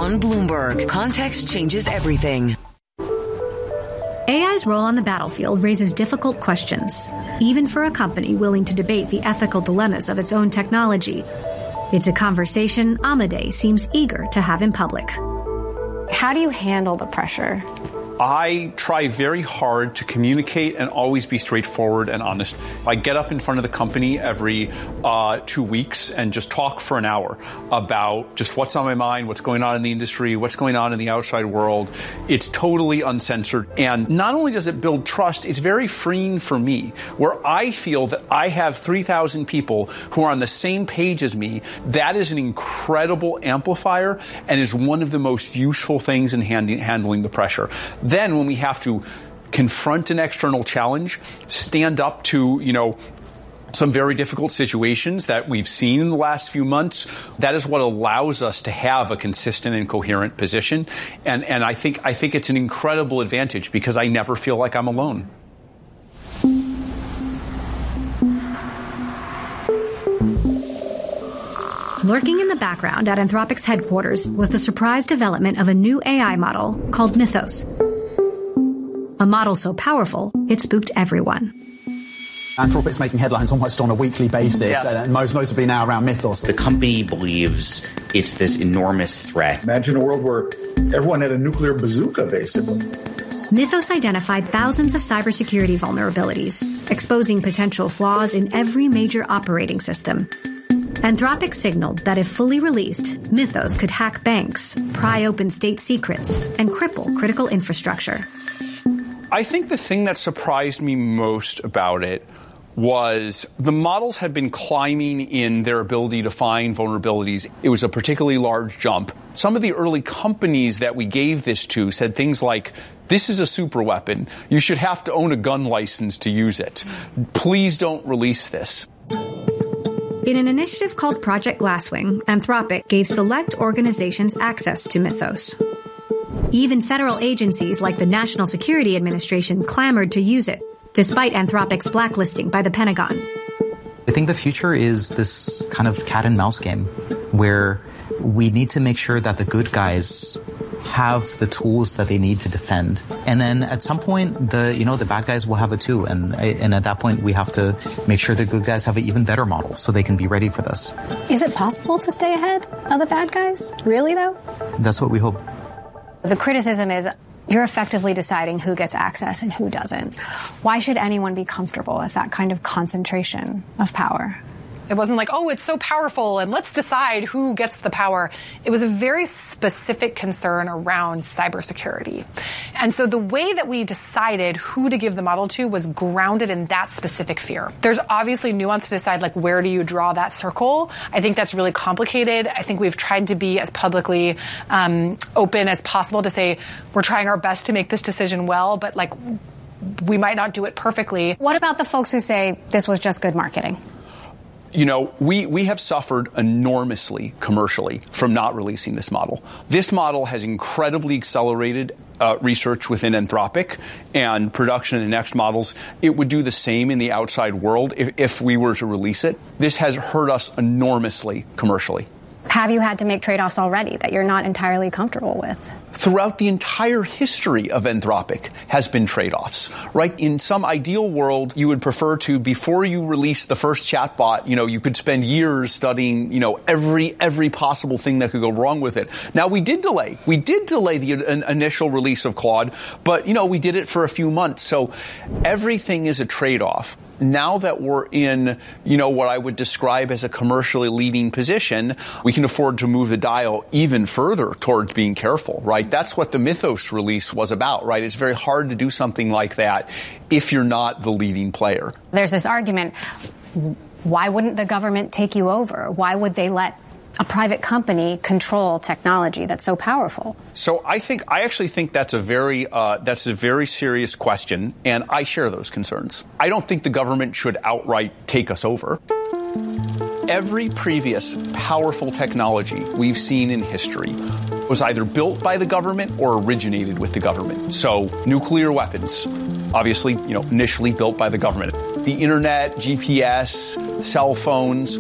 on Bloomberg. Context changes everything. AI's role on the battlefield raises difficult questions, even for a company willing to debate the ethical dilemmas of its own technology. It's a conversation Amadei seems eager to have in public. How do you handle the pressure? I try very hard to communicate and always be straightforward and honest. I get up in front of the company every 2 weeks and just talk for an hour about just what's on my mind, what's going on in the industry, what's going on in the outside world. It's totally uncensored. And not only does it build trust, it's very freeing for me, where I feel that I have 3,000 people who are on the same page as me. That is an incredible amplifier and is one of the most useful things in handling the pressure. Then when we have to confront an external challenge, stand up to, some very difficult situations that we've seen in the last few months, that is what allows us to have a consistent and coherent position. And I think it's an incredible advantage because I never feel like I'm alone. Lurking in the background at Anthropic's headquarters was the surprise development of a new AI model called Mythos. A model so powerful, it spooked everyone. Anthropic's making headlines almost on a weekly basis, yes. And most notably now around Mythos. The company believes it's this enormous threat. Imagine a world where everyone had a nuclear bazooka, basically. Mythos identified thousands of cybersecurity vulnerabilities, exposing potential flaws in every major operating system. Anthropic signaled that if fully released, Mythos could hack banks, pry open state secrets, and cripple critical infrastructure. I think the thing that surprised me most about it was the models had been climbing in their ability to find vulnerabilities. It was a particularly large jump. Some of the early companies that we gave this to said things like, this is a super weapon. You should have to own a gun license to use it. Please don't release this. In an initiative called Project Glasswing, Anthropic gave select organizations access to Mythos. Even federal agencies like the National Security Administration clamored to use it, despite Anthropic's blacklisting by the Pentagon. I think the future is this kind of cat and mouse game where we need to make sure that the good guys have the tools that they need to defend. And then at some point, the bad guys will have it too. And at that point, we have to make sure the good guys have an even better model so they can be ready for this. Is it possible to stay ahead of the bad guys? Really, though? That's what we hope. The criticism is you're effectively deciding who gets access and who doesn't. Why should anyone be comfortable with that kind of concentration of power? It wasn't like, oh, it's so powerful and let's decide who gets the power. It was a very specific concern around cybersecurity. And so the way that we decided who to give the model to was grounded in that specific fear. There's obviously nuance to decide, like, where do you draw that circle? I think that's really complicated. I think we've tried to be as publicly open as possible to say we're trying our best to make this decision well, but, like, we might not do it perfectly. What about the folks who say this was just good marketing? We have suffered enormously commercially from not releasing this model. This model has incredibly accelerated research within Anthropic and production of the next models. It would do the same in the outside world if we were to release it. This has hurt us enormously commercially. Have you had to make trade-offs already that you're not entirely comfortable with? Throughout the entire history of Anthropic has been trade-offs, right? In some ideal world, you would prefer to, before you release the first chatbot, you could spend years studying, every possible thing that could go wrong with it. Now, we did delay the initial release of Claude, but, we did it for a few months. So everything is a trade-off. Now that we're in, what I would describe as a commercially leading position, we can afford to move the dial even further towards being careful, right? That's what the Mythos release was about, right? It's very hard to do something like that if you're not the leading player. There's this argument, why wouldn't the government take you over? Why would they let a private company control technology that's so powerful? So I actually think that's a very serious question, and I share those concerns. I don't think the government should outright take us over. Every previous powerful technology we've seen in history was either built by the government or originated with the government. So nuclear weapons, obviously, initially built by the government. The internet, GPS, cell phones,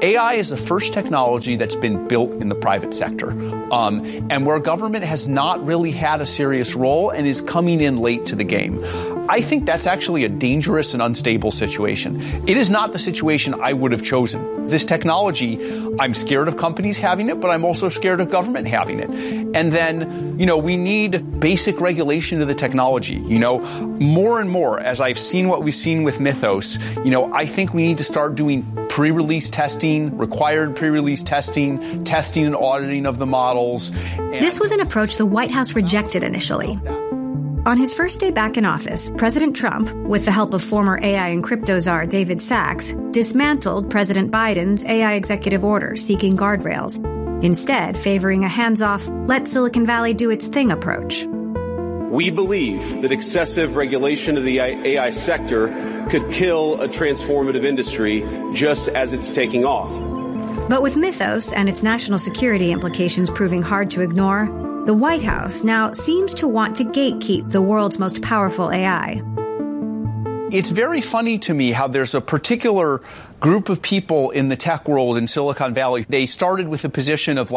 AI is the first technology that's been built in the private sector, and where government has not really had a serious role and is coming in late to the game. I think that's actually a dangerous and unstable situation. It is not the situation I would have chosen. This technology, I'm scared of companies having it, but I'm also scared of government having it. And then, we need basic regulation of the technology. More and more, as I've seen what we've seen with Mythos, I think we need to start doing pre-release testing, required pre-release testing and auditing of the models. This was an approach the White House rejected initially. On his first day back in office, President Trump, with the help of former AI and crypto czar David Sacks, dismantled President Biden's AI executive order seeking guardrails, instead favoring a hands-off, let Silicon Valley do its thing approach. We believe that excessive regulation of the AI sector could kill a transformative industry just as it's taking off. But with Mythos and its national security implications proving hard to ignore, the White House now seems to want to gatekeep the world's most powerful AI. It's very funny to me how there's a particular group of people in the tech world in Silicon Valley. They started with a position of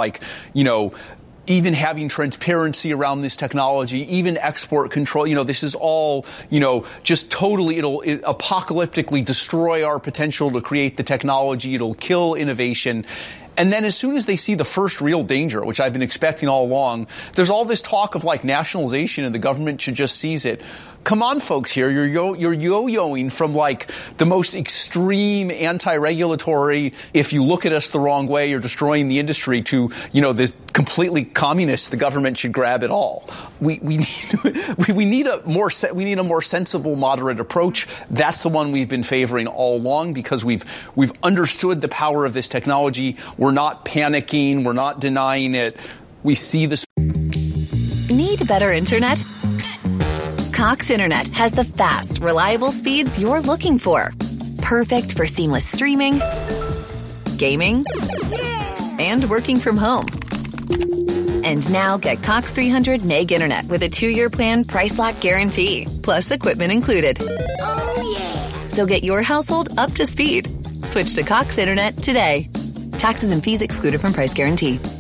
even having transparency around this technology, even export control. This is all, just totally, it'll apocalyptically destroy our potential to create the technology. It'll kill innovation. And then as soon as they see the first real danger, which I've been expecting all along, there's all this talk of nationalization and the government should just seize it. Come on, folks here. You're yo-yoing from the most extreme anti-regulatory, if you look at us the wrong way, you're destroying the industry, to, this completely communist, the government should grab it all. We need a more sensible, moderate approach. That's the one we've been favoring all along because we've understood the power of this technology. We're not panicking. We're not denying it. We see this. Need better internet? Cox Internet has the fast, reliable speeds you're looking for. Perfect for seamless streaming, gaming, and working from home. And now get Cox 300 meg internet with a 2-year plan price lock guarantee, plus equipment included. Oh, yeah. So get your household up to speed. Switch to Cox Internet today. Taxes and fees excluded from price guarantee.